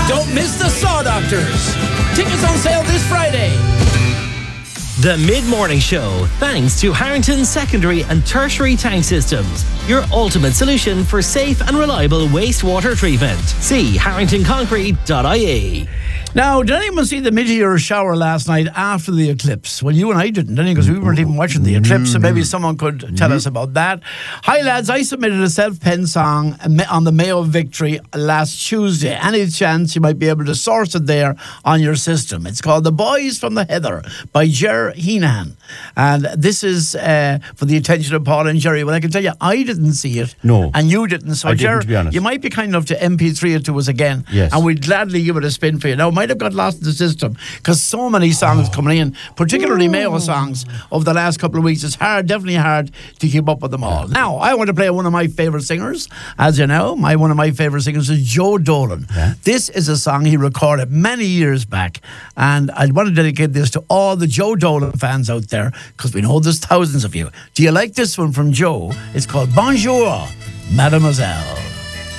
Don't miss the Saw Doctors. Tickets on sale this Friday. The Mid-Morning Show, thanks to Harrington Secondary and Tertiary Tank Systems, your ultimate solution for safe and reliable wastewater treatment. See harringtonconcrete.ie. Now, did anyone see the meteor shower last night after the eclipse? Well, you and I didn't, because we weren't even watching the eclipse, so maybe someone could tell us about that. Hi, lads. I submitted a self-penned song on the Mayo Victory last Tuesday. Any chance you might be able to source it there on your system? It's called The Boys from the Heather by Ger Heenan. And this is for the attention of Paul and Jerry. Well, I can tell you, I didn't see it. No. And you didn't. So, I didn't, Ger, to be honest. you might be kind enough to MP3 it to us again. Yes. And we'd gladly give it a spin for you. Now, it might have got lost in the system because so many songs coming in, particularly Mayo songs, over the last couple of weeks. It's definitely hard to keep up with them all. Now, I want to play one of my favourite singers. As you know, one of my favourite singers is Joe Dolan. Yeah. This is a song he recorded many years back, and I want to dedicate this to all the Joe Dolan fans out there, because we know there's thousands of you. Do you like this one from Joe? It's called Bonjour, Mademoiselle.